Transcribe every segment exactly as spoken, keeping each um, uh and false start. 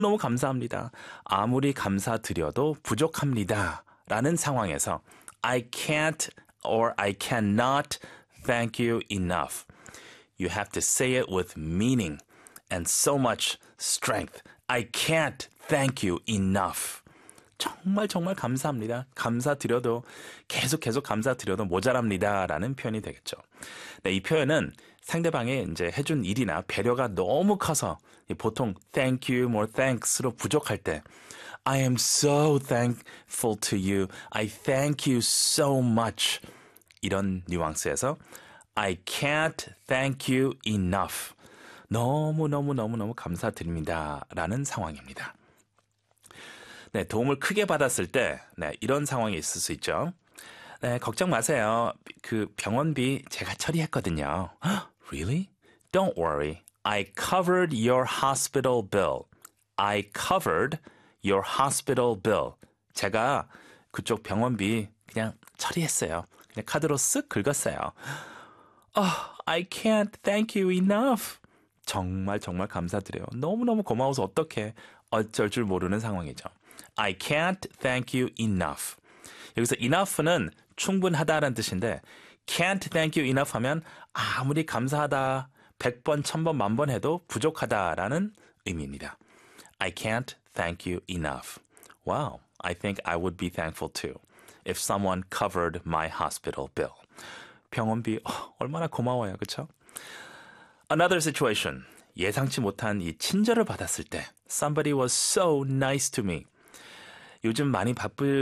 너무 감사합니다. 아무리 감사드려도 부족합니다. 라는 상황에서 I can't or I cannot thank you enough. You have to say it with meaning and so much strength. I can't thank you enough. 정말 정말 감사합니다. 감사드려도 계속 계속 감사드려도 모자랍니다. 라는 표현이 되겠죠. 네, 이 표현은 상대방이 이제 해준 일이나 배려가 너무 커서 보통 thank you, more thanks로 부족할 때 I am so thankful to you. I thank you so much. 이런 뉘앙스에서 I can't thank you enough. 너무너무너무너무 감사드립니다. 라는 상황입니다. 네, 도움을 크게 받았을 때 네, 이런 상황이 있을 수 있죠. 네, 걱정 마세요. 그 병원비 제가 처리했거든요. Really? Don't worry. I covered your hospital bill. I covered your hospital bill. 제가 그쪽 병원비 그냥 처리했어요. 그냥 카드로 쓱 긁었어요. Oh, I can't thank you enough. 정말 정말 감사드려요. 너무너무 고마워서 어떡해. 어쩔 줄 모르는 상황이죠. I can't thank you enough. 여기서 enough는 충분하다라는 뜻인데 can't thank you enough 하면 아무리 감사하다 백 번, 천 번, 만 번 해도 부족하다라는 의미입니다. I can't thank you enough. Wow, I think I would be thankful too if someone covered my hospital bill. 병원비 어, 얼마나 고마워요. 그렇죠? Another situation. 예상치 못한 이 친절을 받았을 때 Somebody was so nice to me. 요즘 많이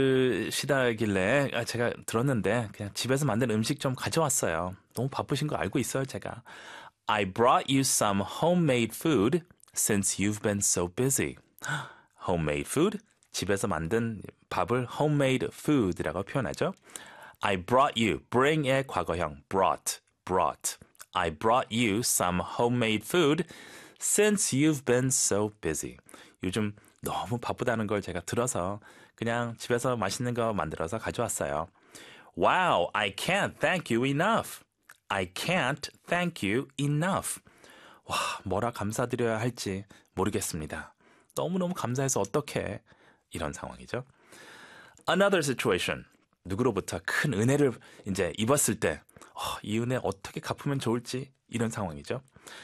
바쁘시다길래 제가 들었는데 그냥 집에서 만든 음식 좀 가져왔어요. 너무 바쁘신 거 알고 있어요, 제가. I brought you some homemade food since you've been so busy. Homemade food? 집에서 만든 밥을 homemade food라고 표현하죠. I brought you, bring의 과거형, brought, brought. I brought you some homemade food since you've been so busy. 요즘 너무 바쁘다는 걸 제가 들어서 그냥 집에서 맛있는 거 만들어서 가져왔어요. Wow, I can't thank you enough. I can't thank you enough. 와, 뭐라 감사드려야 할지 모르겠습니다. 너무너무 감사해서 어떡해. 이런 상황이죠. Another situation. 누구로부터 큰 은혜를 이제 입었을 때, 어, 이 은혜 어떻게 갚으면 좋을지 이런 상황이죠.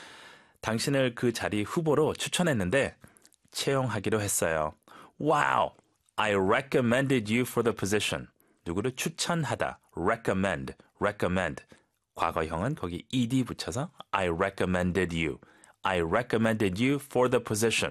당신을 그 자리 후보로 추천했는데 채용하기로 했어요. Wow, I recommended you for the position. 누구를 추천하다, recommend, recommend. 과거형은 거기 ed 붙여서 I recommended you. I recommended you for the position.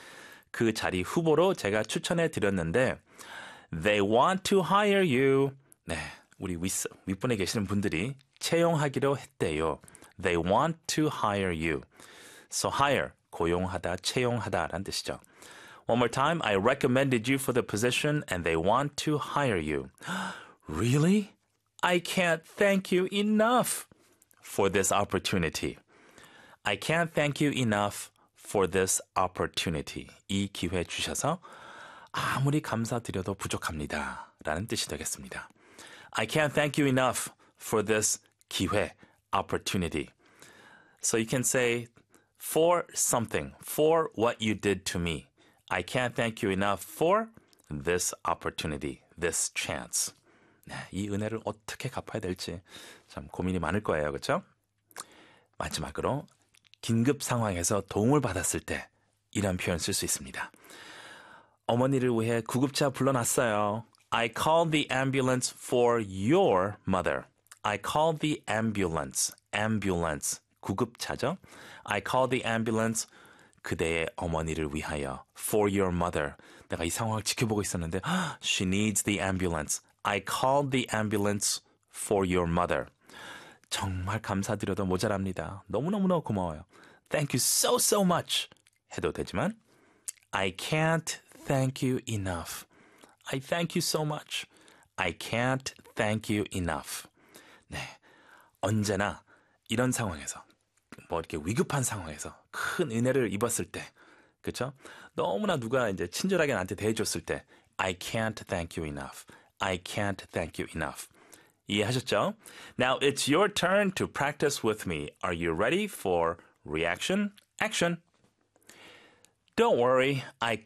그 자리 후보로 제가 추천해 드렸는데 They want to hire you. 네, 우리 윗, 윗분에 계시는 분들이 채용하기로 했대요. They want to hire you. So hire, 고용하다, 채용하다라는 뜻이죠. One more time. I recommended you for the position and they want to hire you. Really? I can't thank you enough for this opportunity. I can't thank you enough for this opportunity. 이 기회 주셔서 아무리 감사드려도 부족합니다. 라는 뜻이 되겠습니다. I can't thank you enough for this 기회, opportunity. So you can say for something, for what you did to me. I can't thank you enough for this opportunity, this chance. 네, 이 은혜를 어떻게 갚아야 될지 참 고민이 많을 거예요. 그렇죠? 마지막으로 긴급 상황에서 도움을 받았을 때 이런 표현 쓸 수 있습니다. 어머니를 위해 구급차 불러놨어요. I called the ambulance for your mother. I called the ambulance. ambulance. 구급차죠. I called the ambulance. 그대의 어머니를 위하여. For your mother. 내가 이 상황을 지켜보고 있었는데 She needs the ambulance. I called the ambulance for your mother. 정말 감사드려도 모자랍니다. 너무너무너무 고마워요. Thank you so so much. 해도 되지만 I can't thank you enough. I thank you so much. I can't thank you enough. 네, 언제나 이런 상황에서 뭐 이렇게 위급한 상황에서 큰 은혜를 입었을 때, 그렇죠? 너무나 누가 이제 친절하게 나한테 대해줬을 때, I can't thank you enough. I can't thank you enough. 이해하셨죠? Now it's your turn to practice with me. Are you ready for reaction? Action. Don't worry, I